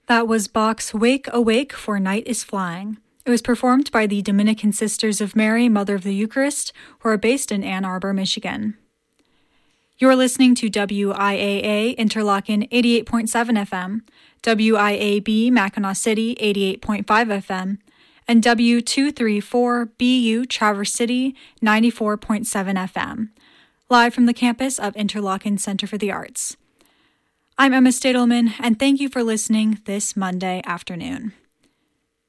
That was Bach's Wake, Awake, for Night is Flying. It was performed by the Dominican Sisters of Mary, Mother of the Eucharist, who are based in Ann Arbor, Michigan. You're listening to WIAA Interlochen 88.7 FM, WIAB Mackinac City 88.5 FM, and W234BU Traverse City 94.7 FM, live from the campus of Interlochen Center for the Arts. I'm Emma Stadelman, and thank you for listening this Monday afternoon.